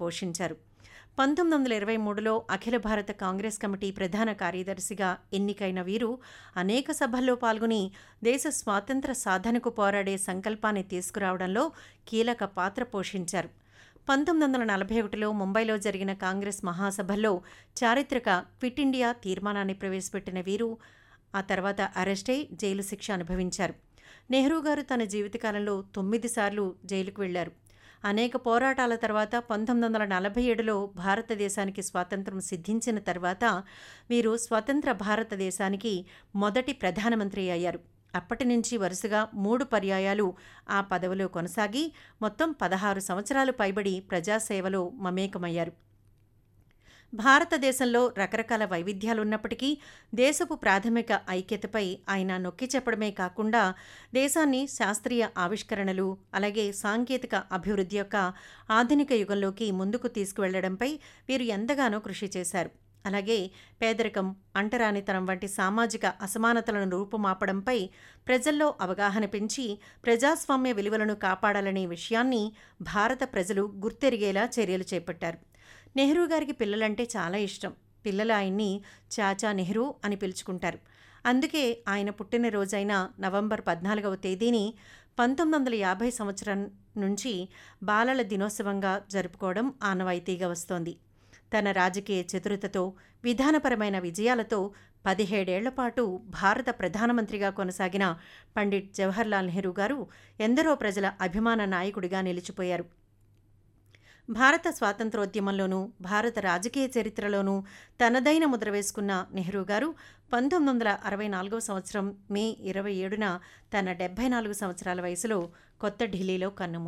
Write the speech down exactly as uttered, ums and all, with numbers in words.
పోషించారు. పంతొమ్మిది వందల ఇరవై మూడులో అఖిల భారత కాంగ్రెస్ కమిటీ ప్రధాన కార్యదర్శిగా ఎన్నికైన వీరు అనేక సభల్లో పాల్గొని దేశ స్వాతంత్ర సాధనకు పోరాడే సంకల్పాన్ని తీసుకురావడంలో కీలక పాత్ర పోషించారు. పంతొమ్మిది వందల నలభై ఒకటిలో ముంబైలో జరిగిన కాంగ్రెస్ మహాసభల్లో చారిత్రక క్విట్ ఇండియా తీర్మానాన్ని ప్రవేశపెట్టిన వీరు ఆ తర్వాత అరెస్టై జైలు శిక్ష అనుభవించారు. నెహ్రూ గారు తన జీవితకాలంలో తొమ్మిది సార్లు జైలుకు వెళ్లారు. అనేక పోరాటాల తర్వాత పంతొమ్మిది వందల నలభై ఏడులో భారతదేశానికి స్వాతంత్రం సిద్ధించిన తర్వాత వీరు స్వతంత్ర భారతదేశానికి మొదటి ప్రధానమంత్రి అయ్యారు. అప్పటి నుంచి వరుసగా మూడు పర్యాయాలు ఆ పదవిలో కొనసాగి మొత్తం పదహారు సంవత్సరాలు పైబడి ప్రజాసేవలో మమేకమయ్యారు. భారతదేశంలో రకరకాల వైవిధ్యాలున్నప్పటికీ దేశపు ప్రాథమిక ఐక్యతపై ఆయన నొక్కి చెప్పడమే కాకుండా దేశాన్ని శాస్త్రీయ ఆవిష్కరణలు అలాగే సాంకేతిక అభివృద్ధి యొక్క ఆధునిక యుగంలోకి ముందుకు తీసుకువెళ్లడంపై వీరు ఎంతగానో కృషి చేశారు. అలాగే పేదరికం, అంటరానితనం వంటి సామాజిక అసమానతలను రూపుమాపడంపై ప్రజల్లో అవగాహన పెంచి ప్రజాస్వామ్య విలువలను కాపాడాలనే విషయాన్ని భారత ప్రజలు గుర్తెరిగేలా చర్యలు చేపట్టారు. నెహ్రూ గారికి పిల్లలంటే చాలా ఇష్టం. పిల్లలు ఆయన్ని చాచా నెహ్రూ అని పిలుచుకుంటారు. అందుకే ఆయన పుట్టినరోజైన నవంబర్ పద్నాలుగవ తేదీని పంతొమ్మిది వందల యాభై సంవత్సరం నుంచి బాలల దినోత్సవంగా జరుపుకోవడం ఆనవాయితీగా వస్తోంది. తన రాజకీయ చతురతతో, విధానపరమైన విజయాలతో పదిహేడేళ్ల పాటు భారత ప్రధానమంత్రిగా కొనసాగిన పండిట్ జవహర్లాల్ నెహ్రూ గారు ఎందరో ప్రజల అభిమాన నాయకుడిగా నిలిచిపోయారు. భారత స్వాతంత్రోద్యమంలోనూ భారత రాజకీయ చరిత్రలోనూ తనదైన ముద్ర వేసుకున్న నెహ్రూ గారు పంతొమ్మిది వందల అరవై నాలుగవ సంవత్సరం మే ఇరవై ఏడున తన డెబ్బై నాలుగు సంవత్సరాల వయసులో కొత్త ఢిల్లీలో కన్నుమూశారు.